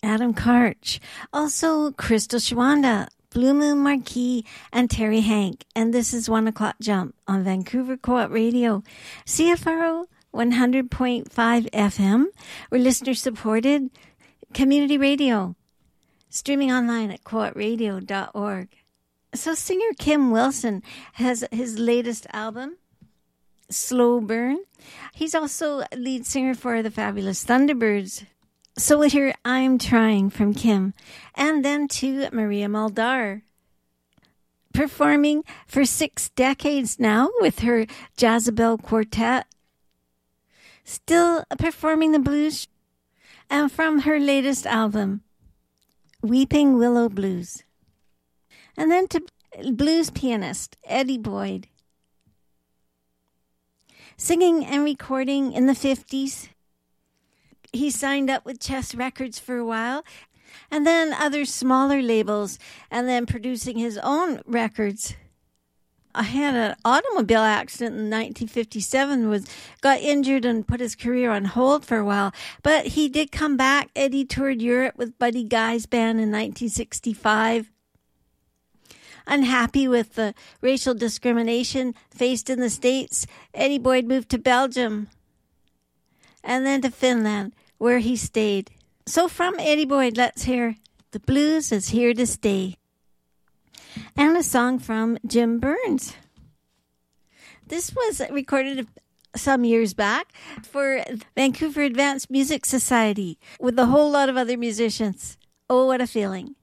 Adam Karch. Also, Crystal Shawanda, Blue Moon Marquis, and Terry Hank. And this is 1 o'clock jump on Vancouver Co-op Radio, CFRO 100.5 FM. We're listener supported community radio, streaming online at co-opradio.org. So singer Kim Wilson has his latest album, Slow Burn. He's also lead singer for the Fabulous Thunderbirds. So we'll hear I'm Trying from Kim. And then to Maria Muldaur, performing for 6 decades now with her Jezebel Quartet. Still performing the blues. And from her latest album, Weeping Willow Blues. And then to blues pianist Eddie Boyd, singing and recording in the 50s. He signed up with Chess Records for a while, and then other smaller labels, and then producing his own records. I had an automobile accident in 1957, got injured and put his career on hold for a while. But he did come back. Eddie toured Europe with Buddy Guy's band in 1965. Unhappy with the racial discrimination faced in the States, Eddie Boyd moved to Belgium and then to Finland, where he stayed. So from Eddie Boyd, let's hear The Blues Is Here to Stay. And a song from Jim Burns. This was recorded some years back for Vancouver Advanced Music Society with a whole lot of other musicians. Oh, what a feeling.